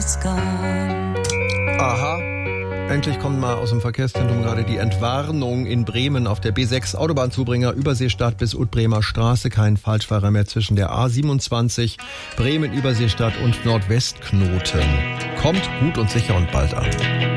it's gone. Aha. Endlich kommt mal aus dem Verkehrszentrum gerade die Entwarnung in Bremen auf der B6 Autobahnzubringer Überseestadt bis Utbremer Straße. Kein Falschfahrer mehr zwischen der A27 Bremen Überseestadt und Nordwestknoten. Kommt gut und sicher und bald an.